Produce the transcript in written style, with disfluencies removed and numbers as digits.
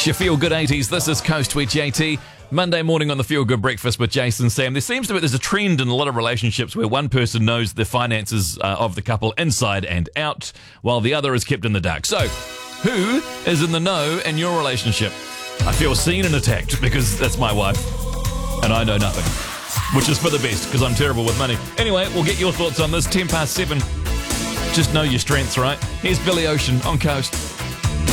your Feel Good 80s. This is Coast with JT. Monday morning on the Feel Good Breakfast with Jason and Sam. There's a trend in a lot of relationships where one person knows the finances of the couple inside and out, while the other is kept in the dark. So, who is in the know in your relationship? I feel seen and attacked because that's my wife, and I know nothing, which is for the best because I'm terrible with money. Anyway, we'll get your thoughts on this. 7:10. Just know your strengths, right? Here's Billy Ocean on Coast.